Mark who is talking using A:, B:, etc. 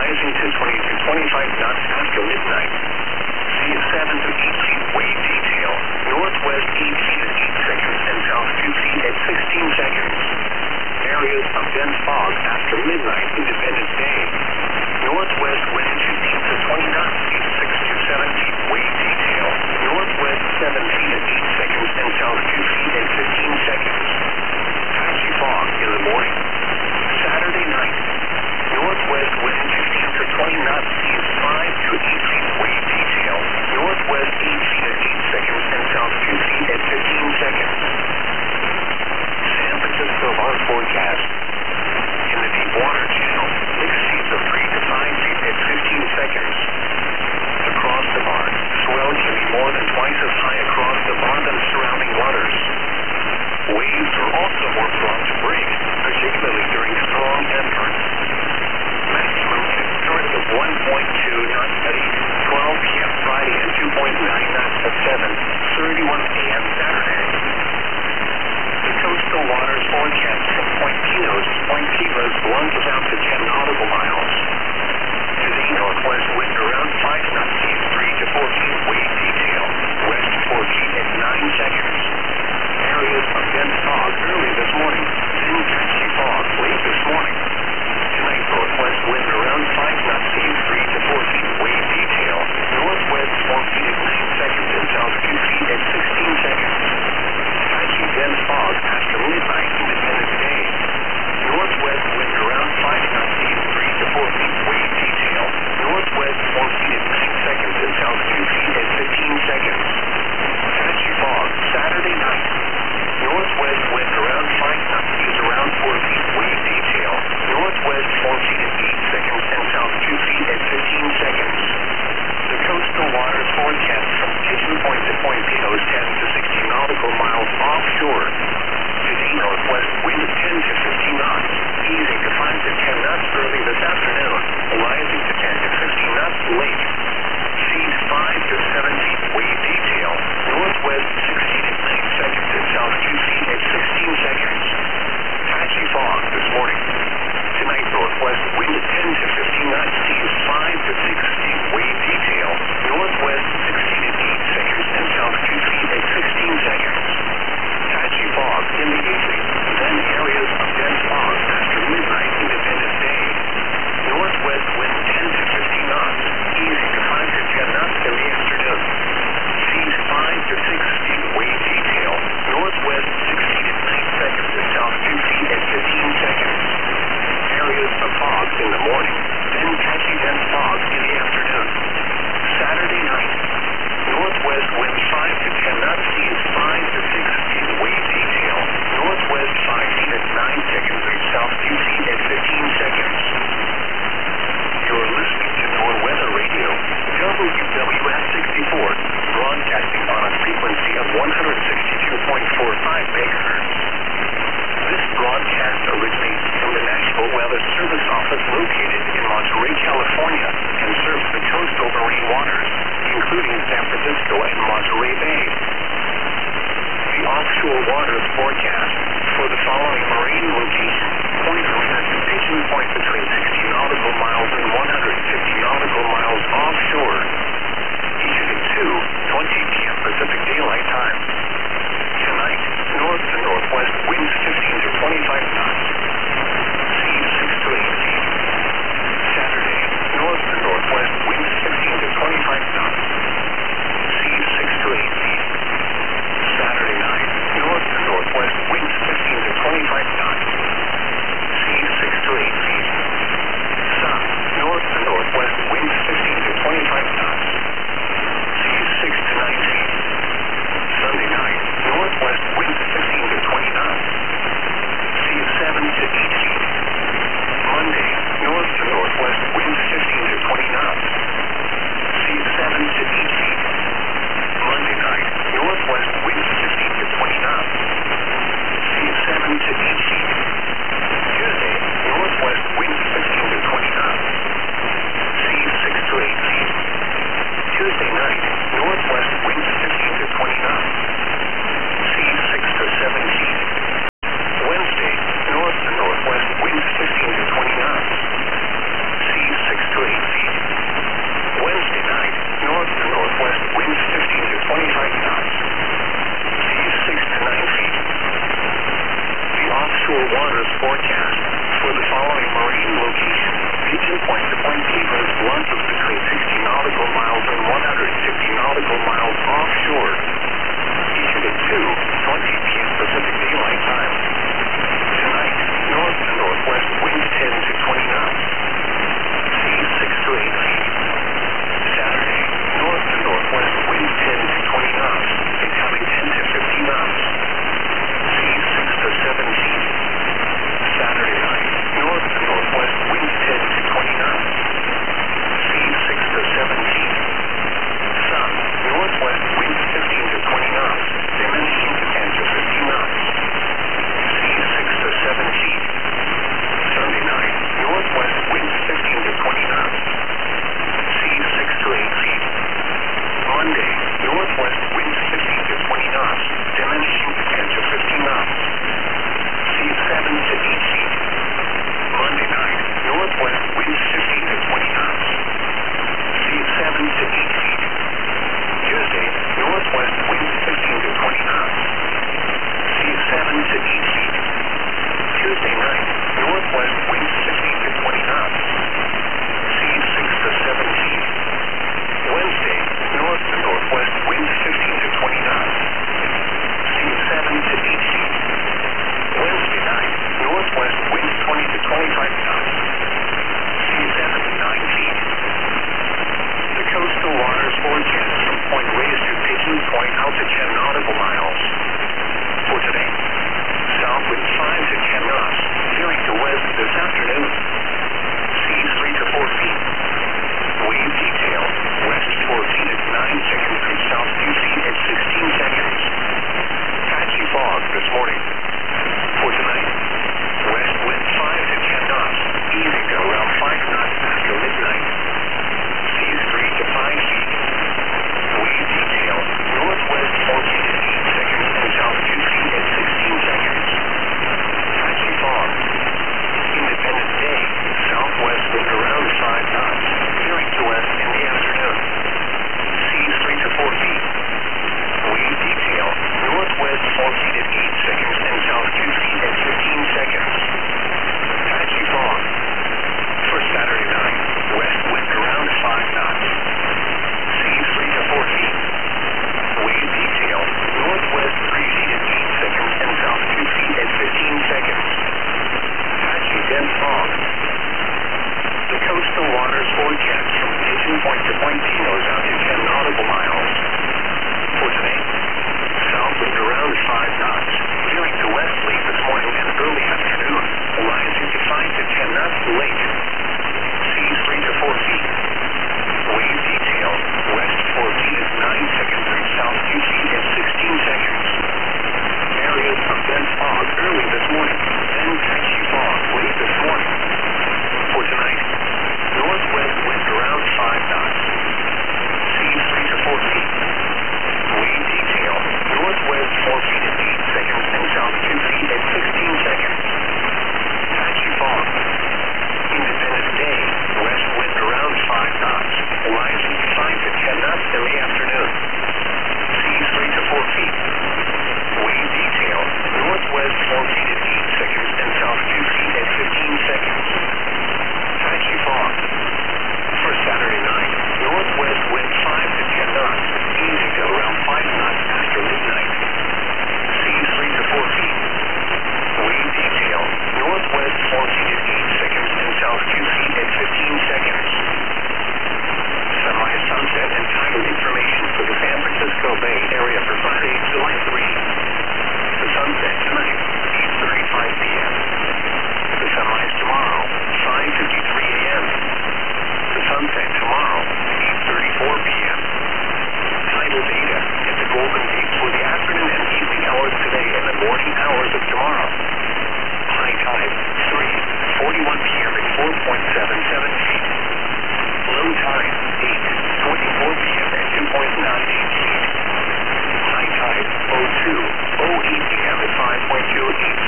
A: rising to 20 to 25 knots after midnight. Sea 7 to 8 feet wave detail. Northwest 8 feet at 8 seconds and south 2 feet at 16 seconds. Areas of dense fog after midnight Independence Day. Northwest wind 15 to 20 knots, 6 to 7 feet wave detail. Northwest 7 feet at 8 seconds and south 2 feet at 15 seconds. Patchy fog in the morning. Saturday night. Northwest wind 15 to 20 knots, 5 to 8 feet wave detail. Northwest 8 feet at 8 seconds and south 2 feet at 15 seconds. San Francisco bar forecast. In the deep water channel, mixed seas of 3 to 5 feet at 15 seconds. Across the bar, swell can be more than twice as high across the bar than surrounding waters. Waves are also more prone to break, particularly during strong ebb currents. Maximum wind currents of 1.2 knots at 8:12 p.m. Friday and 2.9 knots at 7:31 a.m. Saturday. The coastal waters forecast from Point Pinos to Point Kivas lunges out to 10 nautical miles. Today, northwest wind around 5 knots, 3 to 4 feet wave detail. West 4 feet at 9 seconds. Areas of dense fog early this morning. Thin patchy fog late this morning. Tonight, northwest wind around 5 knots, 3 to 4 feet wave detail. Northwest 4 feet at 9 seconds and south 2 feet at 16 seconds. waters forecast. For the following marine locations, Pigeon Point to Point Keywood, winds of between 60 nautical miles and 150 nautical miles offshore. Issued at 2:20 p.m. Pacific Daylight Time. Tonight, north to northwest winds 10 to 20 knots. Seas 6 to 8 feet. Saturday, north to northwest winds 10 to 20 knots, becoming 10 to 15 knots. Seas 6 to 7 feet. Saturday night, north to northwest winds 10 to 20 knots. Seas 6 to 7 feet. Sun, northwest winds 15 to 20 knots, diminishing to 10 to 15 knots. Seas 6 to 7 feet. Sunday night, northwest winds 15 to 20 knots. Seas 6 to 8 feet. Monday, northwest winds 15 to 20 knots, diminishing to 10 to 15 knots. Seas 7 to 8 feet. Monday night, northwest winds 15 to 20 knots. Seas 7 to 8 feet. Tuesday, northwest winds 15 to 20 knots. Seas 7 to 8 feet. Tuesday night, northwest winds 15 to 20 knots. Seas 6 to 7 feet. Wednesday, north to northwest winds 15 to 20 knots. Seas 7 to 8 feet. Wednesday night, northwest winds 20 to 25 knots. Seas 7 to 9 feet. The coastal waters forecast from Point Reyes to Pigeon Point out to 10 nautical miles. For today, south wind 5 to 10 knots, veering to west this afternoon. Seas 3 to 4 feet. Wave detail, west 4 feet at 9 seconds through south 2 feet at 16 seconds. Patchy fog this morning. For tonight, west wind 5 to 10 knots, easing to around 5 knots after midnight. Seas 3 to 5 feet. Wave detail, northwest 4 feet at 8 seconds and south 2 feet at 16 seconds. Patchy fog. Independence Day, southwest wind around 5 knots, veering to west in the afternoon. Seas 3 to 4 feet. Wave detail, northwest 4 feet at 8 seconds and south 2 feet at 15 seconds. Patchy fog. For Saturday night, west wind around 5 knots. Seas 3 to 4 feet. Wave detail, northwest 3 feet at 8 seconds and south 2 feet at 15 seconds. Patchy dense fog. The coastal waters forecast from Pigeon Point to Point Pinos out to 10 nautical miles. For today, south wind around 5 knots, veering to west late this morning and early afternoon, rising to 5 to 10 knots late. Seas 3 to 4 feet. Wave detail, west 4 feet at 9 seconds through south 2 feet at 16 seconds. Areas of dense fog early this morning.